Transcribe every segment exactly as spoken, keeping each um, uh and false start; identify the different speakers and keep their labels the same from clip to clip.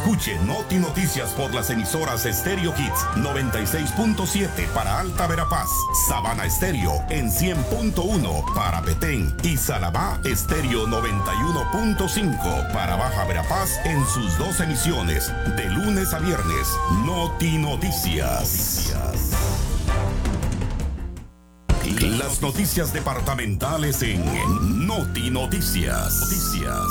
Speaker 1: Escuche Noti Noticias por las emisoras Stereo Hits noventa y seis punto siete para Alta Verapaz, Sabana Estéreo en cien punto uno para Petén y Salabá Estéreo noventa y uno punto cinco para Baja Verapaz en sus dos emisiones de lunes a viernes. Noti Noticias. Las noticias departamentales en Noti Noticias. Noticias.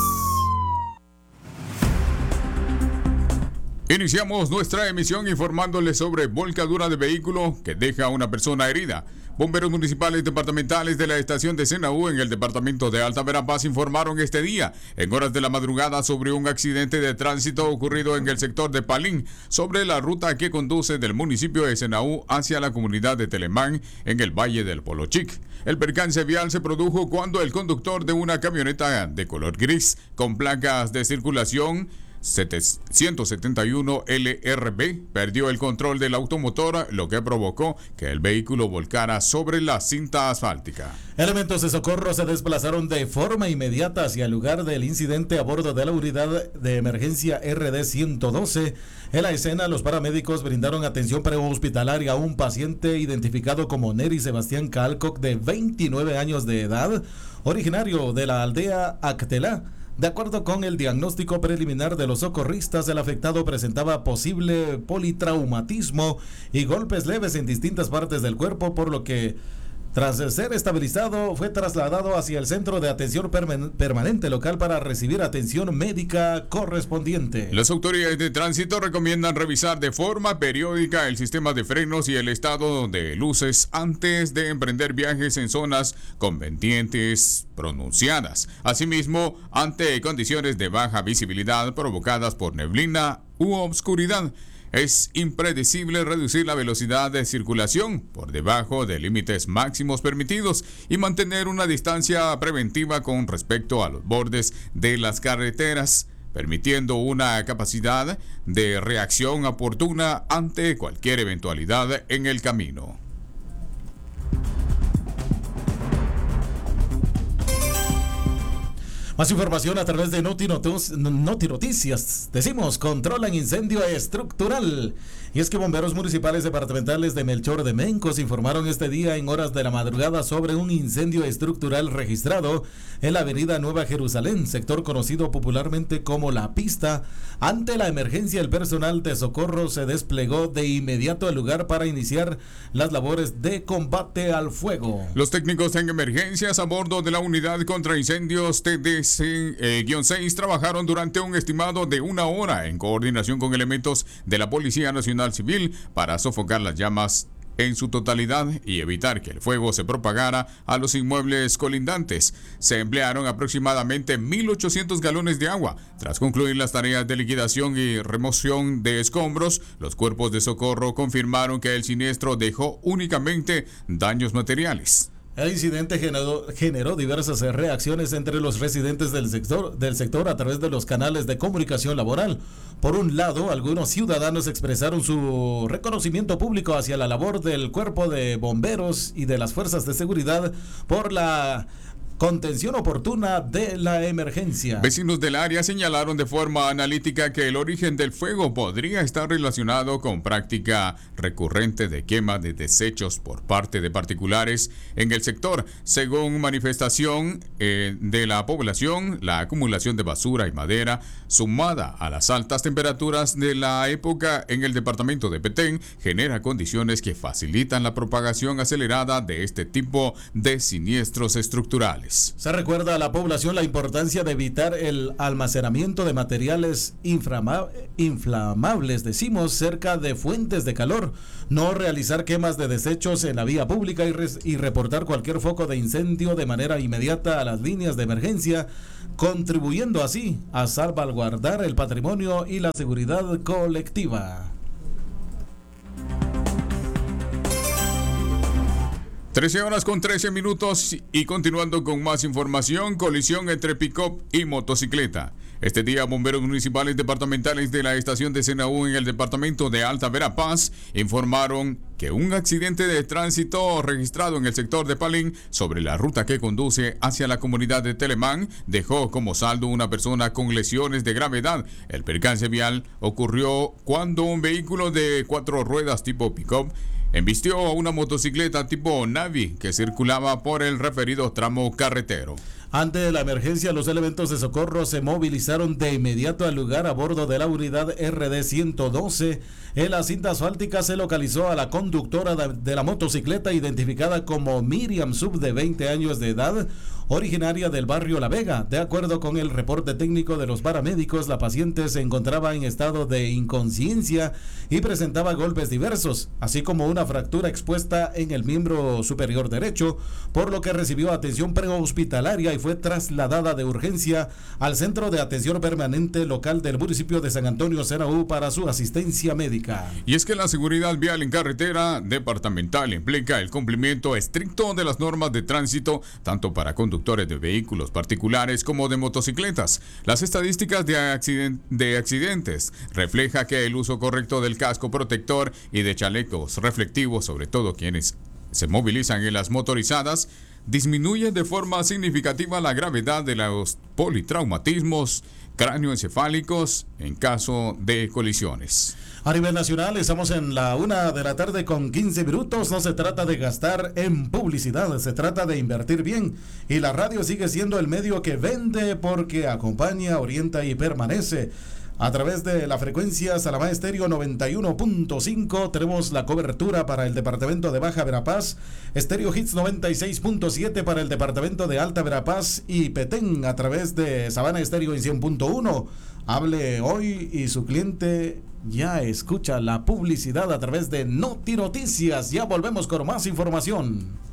Speaker 2: Iniciamos nuestra emisión informándoles sobre volcadura de vehículo que deja a una persona herida. Bomberos municipales departamentales de la estación de Senaú en el departamento de Alta Verapaz informaron este día, en horas de la madrugada, sobre un accidente de tránsito ocurrido en el sector de Palín, sobre la ruta que conduce del municipio de Senaú hacia la comunidad de Telemán en el Valle del Polochic. El percance vial se produjo cuando el conductor de una camioneta de color gris con placas de circulación ciento setenta y uno L R B perdió el control del automotor, lo que provocó que el vehículo volcara sobre la cinta asfáltica.
Speaker 3: Elementos de socorro se desplazaron de forma inmediata hacia el lugar del incidente a bordo de la unidad de emergencia R D ciento doce. En la escena, los paramédicos brindaron atención prehospitalaria a un paciente identificado como Neri Sebastián Calcoc, de veintinueve años de edad, originario de la aldea Actelá. De acuerdo con el diagnóstico preliminar de los socorristas, el afectado presentaba posible politraumatismo y golpes leves en distintas partes del cuerpo, por lo que, tras ser estabilizado, fue trasladado hacia el centro de atención perman- permanente local para recibir atención médica correspondiente.
Speaker 2: Las autoridades de tránsito recomiendan revisar de forma periódica el sistema de frenos y el estado de luces antes de emprender viajes en zonas con pendientes pronunciadas. Asimismo, ante condiciones de baja visibilidad provocadas por neblina u obscuridad, es impredecible reducir la velocidad de circulación por debajo de límites máximos permitidos y mantener una distancia preventiva con respecto a los bordes de las carreteras, permitiendo una capacidad de reacción oportuna ante cualquier eventualidad en el camino.
Speaker 3: Más información a través de Noti, Notus, Noti Noticias. Decimos, controlan incendio estructural. Y es que bomberos municipales departamentales de Melchor de Mencos informaron este día en horas de la madrugada sobre un incendio estructural registrado en la avenida Nueva Jerusalén, sector conocido popularmente como La Pista. Ante la emergencia, el personal de socorro se desplegó de inmediato al lugar para iniciar las labores de combate al fuego.
Speaker 2: Los técnicos en emergencias a bordo de la unidad contra incendios T D C seis trabajaron durante un estimado de una hora en coordinación con elementos de la Policía Nacional Civil para sofocar las llamas en su totalidad y evitar que el fuego se propagara a los inmuebles colindantes. Se emplearon aproximadamente mil ochocientos galones de agua. Tras concluir las tareas de liquidación y remoción de escombros, los cuerpos de socorro confirmaron que el siniestro dejó únicamente daños materiales.
Speaker 3: El incidente generó, generó diversas reacciones entre los residentes del sector, del sector a través de los canales de comunicación laboral. Por un lado, algunos ciudadanos expresaron su reconocimiento público hacia la labor del cuerpo de bomberos y de las fuerzas de seguridad por la contención oportuna de la emergencia.
Speaker 2: Vecinos del área señalaron de forma analítica que el origen del fuego podría estar relacionado con práctica recurrente de quema de desechos por parte de particulares en el sector. Según manifestación eh, de la población, la acumulación de basura y madera, sumada a las altas temperaturas de la época en el departamento de Petén, genera condiciones que facilitan la propagación acelerada de este tipo de siniestros estructurales.
Speaker 3: Se recuerda a la población la importancia de evitar el almacenamiento de materiales inflama- inflamables, decimos, cerca de fuentes de calor, no realizar quemas de desechos en la vía pública y, res- y reportar cualquier foco de incendio de manera inmediata a las líneas de emergencia, contribuyendo así a salvaguardar el patrimonio y la seguridad colectiva.
Speaker 2: trece horas con trece minutos y continuando con más información, colisión entre pick-up y motocicleta. Este día, bomberos municipales departamentales de la estación de Senaú en el departamento de Alta Verapaz informaron que un accidente de tránsito registrado en el sector de Palín sobre la ruta que conduce hacia la comunidad de Telemán dejó como saldo una persona con lesiones de gravedad. El percance vial ocurrió cuando un vehículo de cuatro ruedas tipo pick-up embistió a una motocicleta tipo Navi que circulaba por el referido tramo carretero.
Speaker 3: Ante la emergencia, los elementos de socorro se movilizaron de inmediato al lugar a bordo de la unidad R D ciento doce. En la cinta asfáltica se localizó a la conductora de la motocicleta identificada como Miriam Sub, de veinte años de edad, originaria del barrio La Vega. De acuerdo con el reporte técnico de los paramédicos, la paciente se encontraba en estado de inconsciencia y presentaba golpes diversos, así como una fractura expuesta en el miembro superior derecho, por lo que recibió atención prehospitalaria y fue trasladada de urgencia al Centro de Atención Permanente Local del municipio de San Antonio, Senaú, para su asistencia médica.
Speaker 2: Y es que la seguridad vial en carretera departamental implica el cumplimiento estricto de las normas de tránsito, tanto para conductores de vehículos particulares como de motocicletas. Las estadísticas de, accident- de accidentes refleja que el uso correcto del casco protector y de chalecos reflectivos, sobre todo quienes se movilizan en las motorizadas, disminuye de forma significativa la gravedad de los politraumatismos cráneoencefálicos en caso de colisiones.
Speaker 3: A nivel nacional, estamos en la una de la tarde con quince minutos. No se trata de gastar en publicidad, se trata de invertir bien. Y la radio sigue siendo el medio que vende porque acompaña, orienta y permanece. A través de la frecuencia Salamá Estéreo noventa y uno punto cinco tenemos la cobertura para el departamento de Baja Verapaz, Estéreo Hits noventa y seis punto siete para el departamento de Alta Verapaz y Petén a través de Sabana Estéreo en cien punto uno. Hable hoy y su cliente ya escucha la publicidad a través de Noti Noticias. Ya volvemos con más información.